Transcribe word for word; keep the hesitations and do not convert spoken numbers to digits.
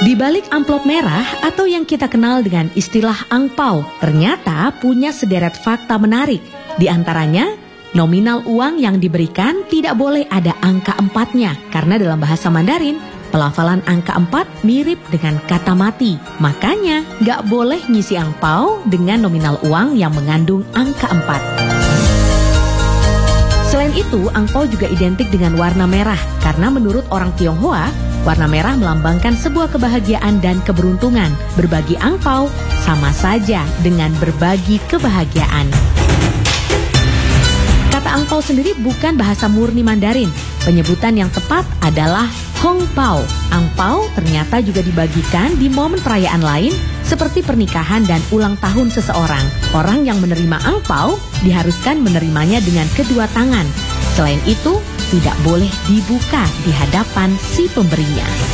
Di balik amplop merah atau yang kita kenal dengan istilah angpau, ternyata punya sederet fakta menarik. Di antaranya, nominal uang yang diberikan tidak boleh ada angka empatnya, karena dalam bahasa Mandarin, pelafalan angka empat mirip dengan kata mati. Makanya, nggak boleh ngisi angpau dengan nominal uang yang mengandung angka empat. Selain itu, angpau juga identik dengan warna merah, karena menurut orang Tionghoa, warna merah melambangkan sebuah kebahagiaan dan keberuntungan. Berbagi angpau sama saja dengan berbagi kebahagiaan. Kata angpau sendiri bukan bahasa murni Mandarin. Penyebutan yang tepat adalah hongpao. Angpau ternyata juga dibagikan di momen perayaan lain seperti pernikahan dan ulang tahun seseorang. Orang yang menerima angpau diharuskan menerimanya dengan kedua tangan. Selain itu, tidak boleh dibuka di hadapan si pemberinya.